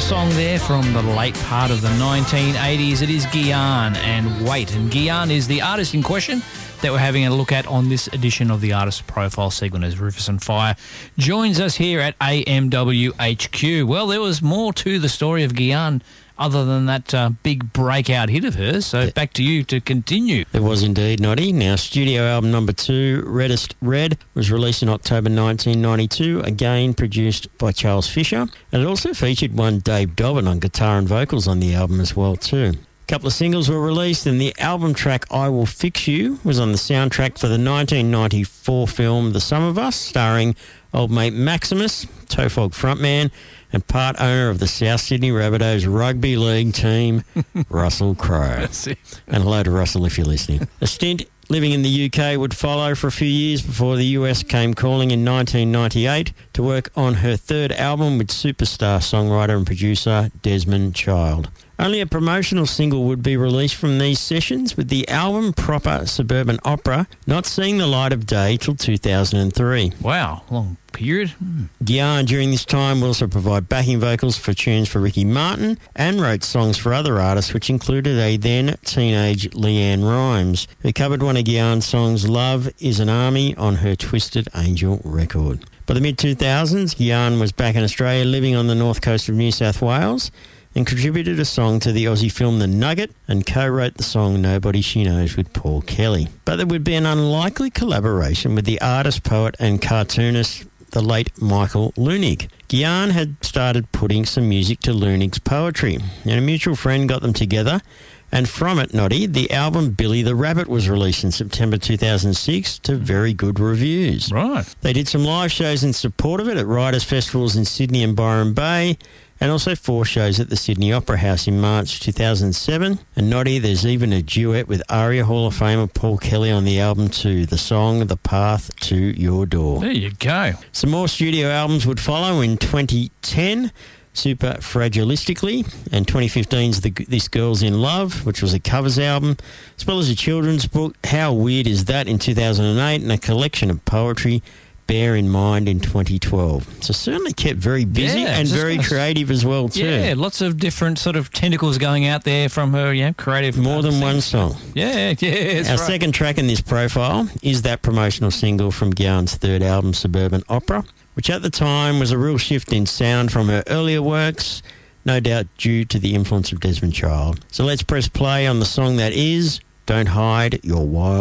song there from the late part of the 1980s. It is Gyan and Wait. And Gyan is the artist in question that we're having a look at on this edition of the Artist Profile segment as Rufus and Fire joins us here at AMWHQ. Well, there was more to the story of Gyan other than that big breakout hit of hers. So back to you to continue. There was indeed, Noddy. Now, studio album number 2, Reddest Red, was released in October 1992, again produced by Charles Fisher. And it also featured one Dave Dobbin on guitar and vocals on the album as well too. A couple of singles were released, and the album track I Will Fix You was on the soundtrack for the 1994 film The Sum of Us, starring old mate Maximus, Tofog frontman, and part owner of the South Sydney Rabbitohs rugby league team, Russell Crowe. That's it. And hello to Russell if you're listening. A stint living in the UK would follow for a few years before the US came calling in 1998 to work on her third album with superstar songwriter and producer Desmond Child. Only a promotional single would be released from these sessions, with the album proper Suburban Opera not seeing the light of day till 2003. Wow, long period. Gyan during this time will also provide backing vocals for tunes for Ricky Martin and wrote songs for other artists, which included a then teenage Leanne Rimes, who covered one of Gyan's songs, Love is an Army, on her Twisted Angel record. By the mid-2000s, Gyan was back in Australia, living on the north coast of New South Wales, and contributed a song to the Aussie film The Nugget and co-wrote the song Nobody She Knows with Paul Kelly. But there would be an unlikely collaboration with the artist, poet and cartoonist, the late Michael Leunig. Gyan had started putting some music to Leunig's poetry, and a mutual friend got them together, and from it, Noddy, the album Billy the Rabbit was released in September 2006 to very good reviews. Right. They did some live shows in support of it at Writers' Festivals in Sydney and Byron Bay, and also 4 shows at the Sydney Opera House in March 2007. And Noddy, there's even a duet with ARIA Hall of Famer Paul Kelly on the album too, the song The Path to Your Door. There you go. Some more studio albums would follow in 2010, Super Fragilistically, and 2015's This Girl's in Love, which was a covers album, as well as a children's book, How Weird Is That, in 2008, and a collection of poetry, Bear in Mind, in 2012. So certainly kept very busy and very creative as well too. Yeah, lots of different sort of tentacles going out there from her, creative. More than one song. Yeah, that's Our right. second track in this profile is that promotional single from Gyan's third album, Suburban Opera, which at the time was a real shift in sound from her earlier works, no doubt due to the influence of Desmond Child. So let's press play on the song that is Don't Hide Your Wild